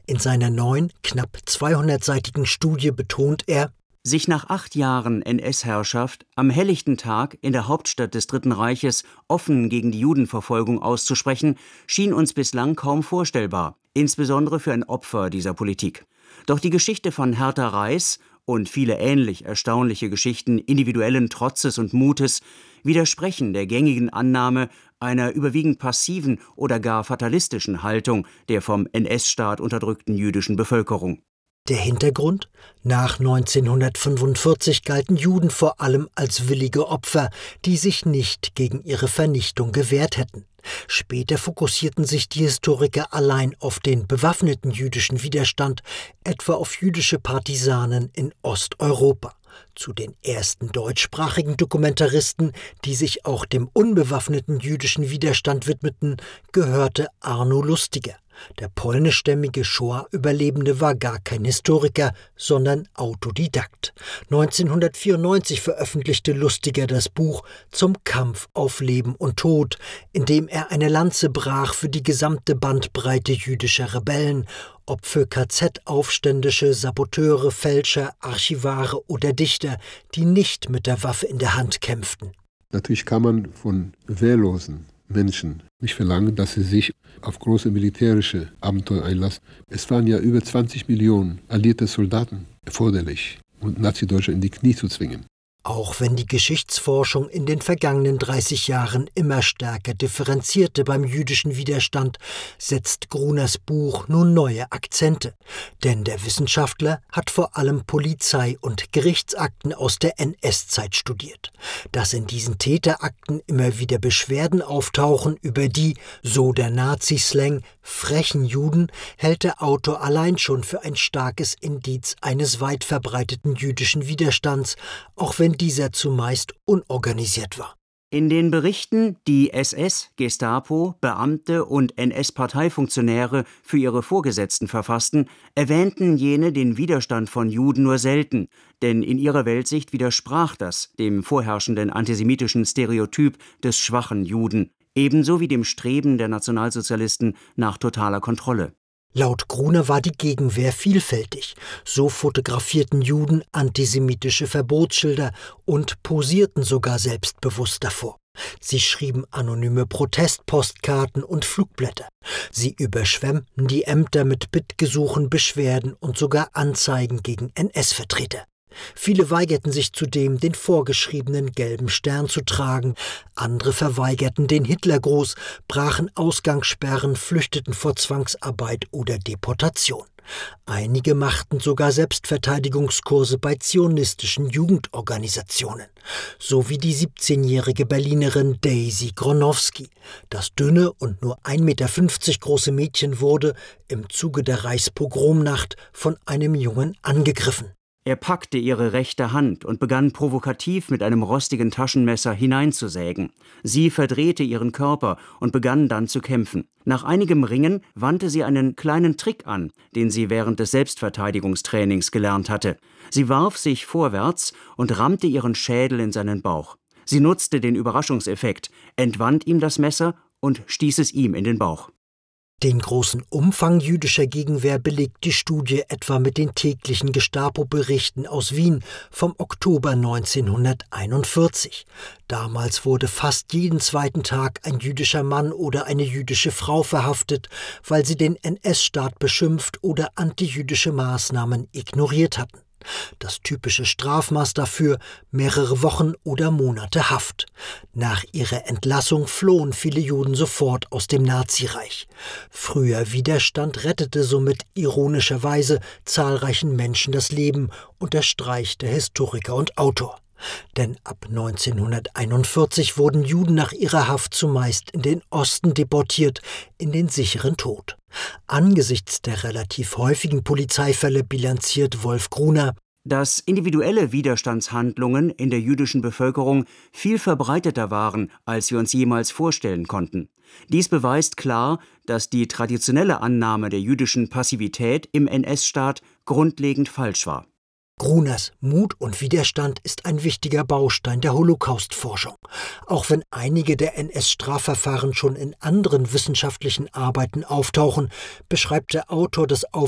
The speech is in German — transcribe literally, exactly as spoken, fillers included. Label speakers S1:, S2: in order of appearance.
S1: In seiner neuen, knapp zweihundertseitigen Studie betont er:
S2: Sich nach acht Jahren N S-Herrschaft am helllichten Tag in der Hauptstadt des Dritten Reiches offen gegen die Judenverfolgung auszusprechen, schien uns bislang kaum vorstellbar, insbesondere für ein Opfer dieser Politik. Doch die Geschichte von Hertha Reis und viele ähnlich erstaunliche Geschichten individuellen Trotzes und Mutes widersprechen der gängigen Annahme einer überwiegend passiven oder gar fatalistischen Haltung der vom N S-Staat unterdrückten jüdischen Bevölkerung.
S1: Der Hintergrund? Nach neunzehnhundertfünfundvierzig galten Juden vor allem als willige Opfer, die sich nicht gegen ihre Vernichtung gewehrt hätten. Später fokussierten sich die Historiker allein auf den bewaffneten jüdischen Widerstand, etwa auf jüdische Partisanen in Osteuropa. Zu den ersten deutschsprachigen Dokumentaristen, die sich auch dem unbewaffneten jüdischen Widerstand widmeten, gehörte Arno Lustiger. Der polnischstämmige Shoah-Überlebende war gar kein Historiker, sondern Autodidakt. neunzehnhundertvierundneunzig veröffentlichte Lustiger das Buch »Zum Kampf auf Leben und Tod«, in dem er eine Lanze brach für die gesamte Bandbreite jüdischer Rebellen, ob für K Z-Aufständische, Saboteure, Fälscher, Archivare oder Dichter, die nicht mit der Waffe in der Hand kämpften.
S3: Natürlich kann man von wehrlosen Menschen nicht verlangen, dass sie sich auf große militärische Abenteuer einlassen. Es waren ja über zwanzig Millionen alliierte Soldaten erforderlich, um Nazi-Deutschland in die Knie zu zwingen.
S1: Auch wenn die Geschichtsforschung in den vergangenen dreißig Jahren immer stärker differenzierte beim jüdischen Widerstand, setzt Gruners Buch nun neue Akzente. Denn der Wissenschaftler hat vor allem Polizei- und Gerichtsakten aus der N S-Zeit studiert. Dass in diesen Täterakten immer wieder Beschwerden auftauchen über die, so der Nazi-Slang, frechen Juden, hält der Autor allein schon für ein starkes Indiz eines weit verbreiteten jüdischen Widerstands, auch wenn dieser zumeist unorganisiert war.
S2: In den Berichten, die S S, Gestapo, Beamte und N S-Parteifunktionäre für ihre Vorgesetzten verfassten, erwähnten jene den Widerstand von Juden nur selten, denn in ihrer Weltsicht widersprach das dem vorherrschenden antisemitischen Stereotyp des schwachen Juden, ebenso wie dem Streben der Nationalsozialisten nach totaler Kontrolle.
S1: Laut Gruner war die Gegenwehr vielfältig. So fotografierten Juden antisemitische Verbotsschilder und posierten sogar selbstbewusst davor. Sie schrieben anonyme Protestpostkarten und Flugblätter. Sie überschwemmten die Ämter mit Bittgesuchen, Beschwerden und sogar Anzeigen gegen N S-Vertreter. Viele weigerten sich zudem, den vorgeschriebenen gelben Stern zu tragen, andere verweigerten den Hitlergruß, brachen Ausgangssperren, flüchteten vor Zwangsarbeit oder Deportation. Einige machten sogar Selbstverteidigungskurse bei zionistischen Jugendorganisationen, so wie die siebzehnjährige Berlinerin Daisy Gronowski. Das dünne und nur ein Meter fünfzig große Mädchen wurde im Zuge der Reichspogromnacht von einem Jungen angegriffen.
S2: Er packte ihre rechte Hand und begann provokativ mit einem rostigen Taschenmesser hineinzusägen. Sie verdrehte ihren Körper und begann dann zu kämpfen. Nach einigem Ringen wandte sie einen kleinen Trick an, den sie während des Selbstverteidigungstrainings gelernt hatte. Sie warf sich vorwärts und rammte ihren Schädel in seinen Bauch. Sie nutzte den Überraschungseffekt, entwand ihm das Messer und stieß es ihm in den Bauch.
S1: Den großen Umfang jüdischer Gegenwehr belegt die Studie etwa mit den täglichen Gestapo-Berichten aus Wien vom Oktober neunzehnhunderteinundvierzig. Damals wurde fast jeden zweiten Tag ein jüdischer Mann oder eine jüdische Frau verhaftet, weil sie den N S-Staat beschimpft oder antijüdische Maßnahmen ignoriert hatten. Das typische Strafmaß dafür: mehrere Wochen oder Monate Haft. Nach ihrer Entlassung flohen viele Juden sofort aus dem Nazireich. Früher Widerstand rettete somit ironischerweise zahlreichen Menschen das Leben, unterstreicht der Historiker und Autor. Denn ab neunzehnhunderteinundvierzig wurden Juden nach ihrer Haft zumeist in den Osten deportiert, in den sicheren Tod. Angesichts der relativ häufigen Polizeifälle bilanziert Wolf Gruner:
S2: Dass individuelle Widerstandshandlungen in der jüdischen Bevölkerung viel verbreiteter waren, als wir uns jemals vorstellen konnten. Dies beweist klar, dass die traditionelle Annahme der jüdischen Passivität im N S-Staat grundlegend falsch war.
S1: Gruners Mut und Widerstand ist ein wichtiger Baustein der Holocaust-Forschung. Auch wenn einige der N S-Strafverfahren schon in anderen wissenschaftlichen Arbeiten auftauchen, beschreibt der Autor das